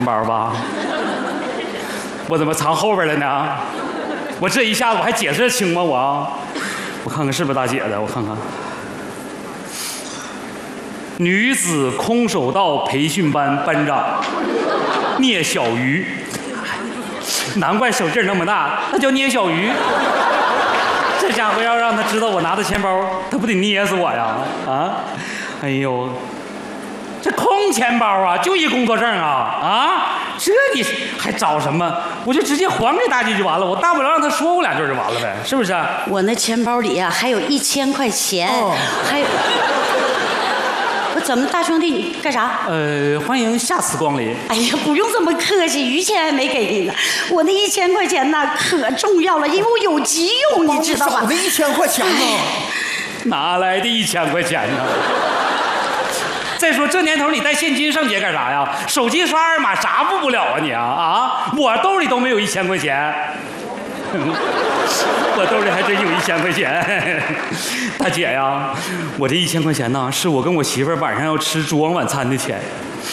包吧？我怎么藏后边了呢？我这一下子我还解释得清吗？我看看是不是大姐的，我看看。女子空手道培训班班长聂小鱼，难怪手劲儿那么大，那叫捏小鱼。这家伙要让他知道我拿的钱包，他不得捏死我呀？啊！哎呦，这空钱包啊，就一工作证啊！这你还找什么？我就直接还给大姐就完了，我大不了让他说我2句就完了呗，是不是？ 我那钱包里啊还有1000块钱，还有。我怎么，大兄弟，你干啥？ 欢迎下次光临。 哎呀，不用这么客气，余钱还没给你呢。我那1000块钱呢，可重要了，因为我有急用，你知道吧？ 我那1000块钱呢？ 哪来的1000块钱呢？再说这年头，你带现金上街干啥呀？手机刷二维码啥付不了啊你啊！我兜里都没有1000块钱。我兜里还真有1000块钱，大姐呀，我这1000块钱呢，是我跟我媳妇儿晚上要吃烛光晚餐的钱。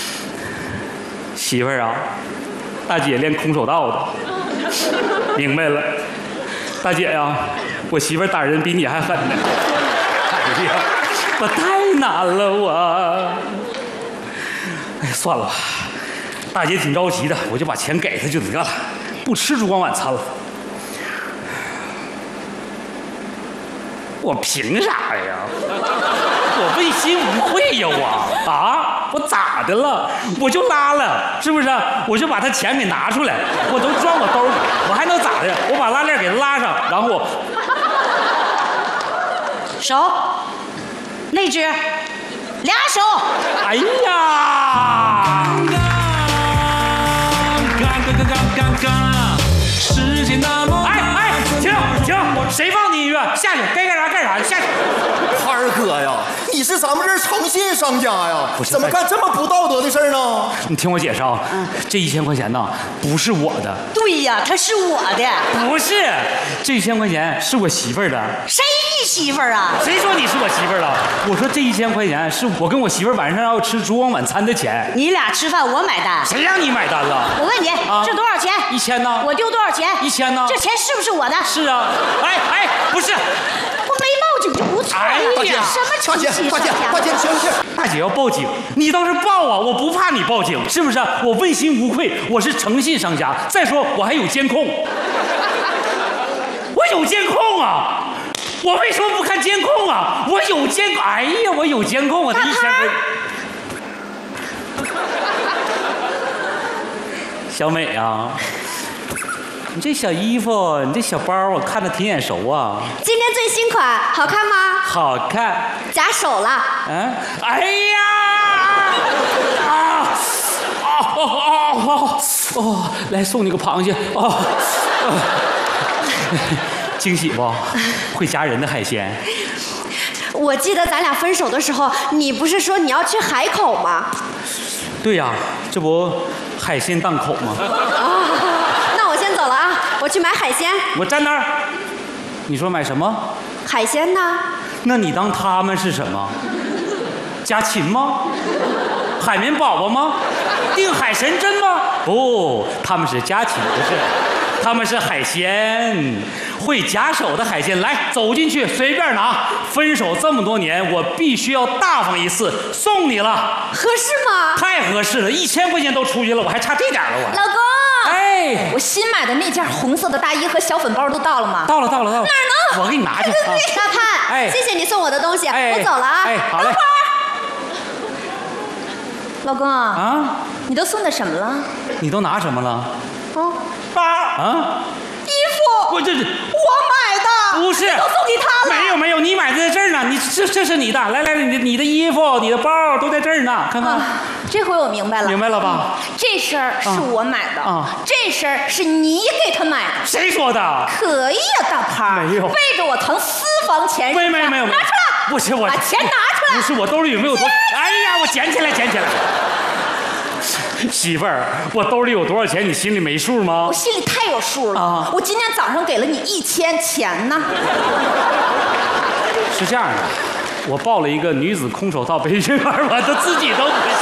媳妇儿啊，大姐练空手道的，明白了。大姐呀，我媳妇儿打人比你还狠呢。哎呀，我太难了我。哎，算了吧，大姐挺着急的，我就把钱给她就得了，不吃烛光晚餐了。我凭啥呀？我问心无愧呀！我咋的了？我就拉了，是不是？我就把他钱给拿出来，我都装我兜里，我还能咋的？我把拉链给他拉上，然后我手，那只，2手。 哎呀！时间那么哎，停！谁放的音乐？下去，该干啥干啥，下去。 孩儿哥呀，你是咱们这儿诚信商家呀， 不是怎么干这么不道德的事儿呢？ 你听我解释啊，这1000块钱呢，不是我的。 对呀，它是我的。 不是，这1000块钱是我媳妇儿的。 谁你媳妇儿啊？ 谁说你是我媳妇儿了？我说这1000块钱是我跟我媳妇儿晚上要吃烛光晚餐的钱。 你俩吃饭我买单。 谁让你买单了？ 我问你，这多少钱 ？1000呢？ 我丢多少钱 ？1000呢？ 这钱是不是我的？ 是啊。哎，不是。 我没报警就不错了。 哎呀，什么诚信商家？ 大姐，行。 大姐要报警，你倒是报啊！我不怕你报警，是不是？我问心无愧，我是诚信商家。再说我还有监控，我有监控啊！我为什么不看监控啊？我有监控，哎呀，我有监控啊！这1000块。小美啊，你这小衣服，你这小包，我看着挺眼熟啊。 今天最新款，好看吗？ 好看。 夹手了。 嗯，哎呀！来送你个螃蟹惊喜不？会夹人的海鲜。 我记得咱俩分手的时候，你不是说你要去海口吗？ 对呀，这不海鲜档口吗？ 那我先走了啊，我去买海鲜。 我站那儿。你说买什么？ 海鲜呢？ 那你当他们是什么？家禽吗？海绵宝宝吗？定海神针吗？不，他们是家禽，不是，他们是海鲜，会夹手的海鲜。来，走进去随便拿。分手这么多年，我必须要大方一次，送你了。 合适吗？ 太合适了，1000块钱都出去了，我还差这点了我。 老公， 哎， 我新买的那件红色的大衣和小粉包都到了吗？ 到了。哪儿呢？ 我给你拿去。 大盼， 哎， 谢谢你送我的东西，我走了啊。 哎，好嘞。 等会儿。老公啊，你都送的什么了？ 你都拿什么了？ 包啊， 衣服， 我买的，不是， 都送给他了。 没有，你买的在这儿呢，你这是你的，来，你的衣服、你的包都在这儿呢，看看。 这回我明白了。 明白了吧？ 这身儿是我买的，这身儿是你给他买的。 谁说的？ 可以呀，大潘。 没有， 背着我腾私房钱。 没有， 拿出来。 不是我把钱拿出来。 不是我兜里有没有多？哎呀，我捡起来。媳妇儿，我兜里有多少钱，你心里没数吗？ 我心里太有数了。我今天早上给了你1000钱呢。 是这样的，我报了一个女子空手道培训班，我都自己都不信。